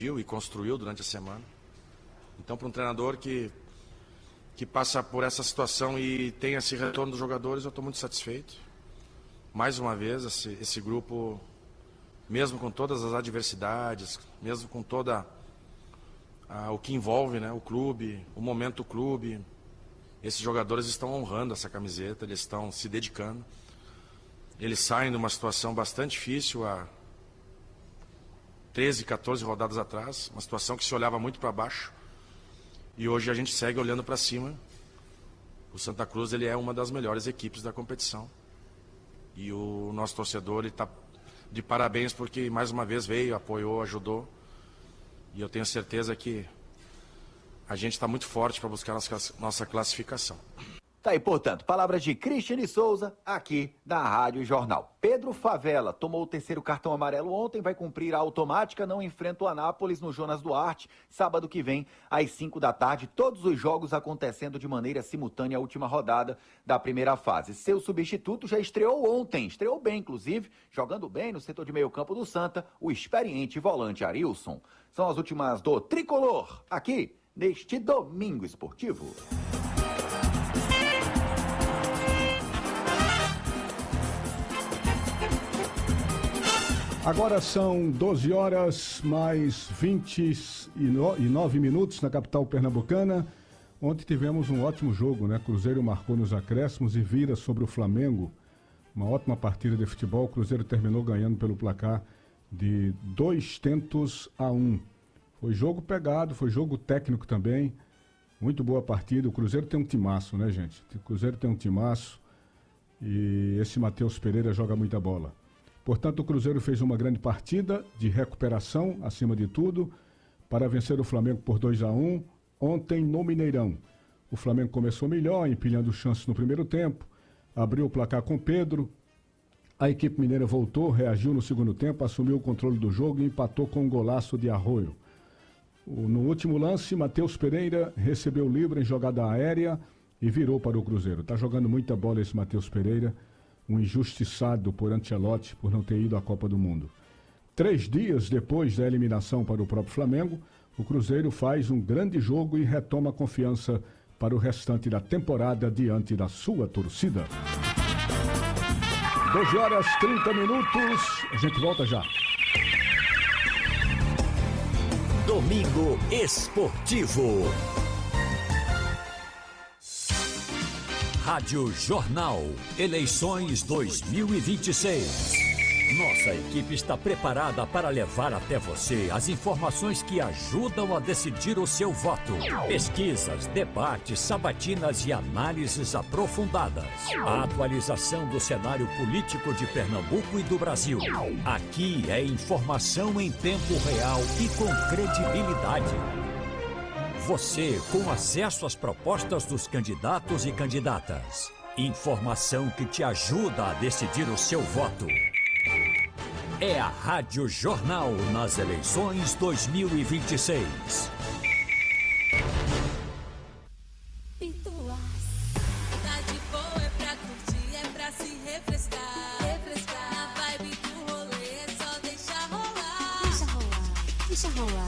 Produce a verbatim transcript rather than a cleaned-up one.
e construiu durante a semana. Então, para um treinador que, que passa por essa situação e tem esse retorno dos jogadores, eu estou muito satisfeito. Mais uma vez, esse, esse grupo, mesmo com todas as adversidades, mesmo com toda a, o que envolve, né, o clube, o momento do clube, esses jogadores estão honrando essa camiseta, eles estão se dedicando. Eles saem de uma situação bastante difícil há treze, quatorze rodadas atrás, uma situação que se olhava muito para baixo. E hoje a gente segue olhando para cima. O Santa Cruz, ele é uma das melhores equipes da competição. E o nosso torcedor está de parabéns porque mais uma vez veio, apoiou, ajudou. E eu tenho certeza que a gente está muito forte para buscar nossa, nossa classificação. Tá aí, portanto, palavras de Cristiane Souza, aqui da Rádio Jornal. Pedro Favela tomou o terceiro cartão amarelo ontem, vai cumprir a automática, não enfrenta o Anápolis no Jonas Duarte, sábado que vem, às cinco da tarde, todos os jogos acontecendo de maneira simultânea, a última rodada da primeira fase. Seu substituto já estreou ontem, estreou bem, inclusive, jogando bem no setor de meio campo do Santa, o experiente volante Arilson. São as últimas do Tricolor, aqui, neste Domingo Esportivo. Agora são doze horas mais vinte e nove minutos na capital pernambucana. Ontem tivemos um ótimo jogo, né? Cruzeiro marcou nos acréscimos e vira sobre o Flamengo. Uma ótima partida de futebol. O Cruzeiro terminou ganhando pelo placar de dois tentos a um. Foi jogo pegado, foi jogo técnico também. Muito boa partida. O Cruzeiro tem um timaço, né, gente? O Cruzeiro tem um timaço e esse Matheus Pereira joga muita bola. Portanto, o Cruzeiro fez uma grande partida de recuperação, acima de tudo, para vencer o Flamengo por dois a um, ontem no Mineirão. O Flamengo começou melhor, empilhando chances no primeiro tempo, abriu o placar com Pedro, a equipe mineira voltou, reagiu no segundo tempo, assumiu o controle do jogo e empatou com um golaço de Arroio. No último lance, Matheus Pereira recebeu livre em jogada aérea e virou para o Cruzeiro. Está jogando muita bola esse Matheus Pereira, um injustiçado por Ancelotti por não ter ido à Copa do Mundo. Três dias depois da eliminação para o próprio Flamengo, o Cruzeiro faz um grande jogo e retoma a confiança para o restante da temporada diante da sua torcida. doze horas e trinta minutos, a gente volta já. Domingo Esportivo. Rádio Jornal, eleições dois mil e vinte e seis. Nossa equipe está preparada para levar até você as informações que ajudam a decidir o seu voto. Pesquisas, debates, sabatinas e análises aprofundadas. A atualização do cenário político de Pernambuco e do Brasil. Aqui é informação em tempo real e com credibilidade. Você com acesso às propostas dos candidatos e candidatas. Informação que te ajuda a decidir o seu voto. É a Rádio Jornal nas eleições dois mil e vinte e seis. Pituás. Tá de boa, é pra curtir, é pra se refrescar. Refrescar. Na vibe do rolê, é só deixar rolar. Deixa rolar, deixa rolar.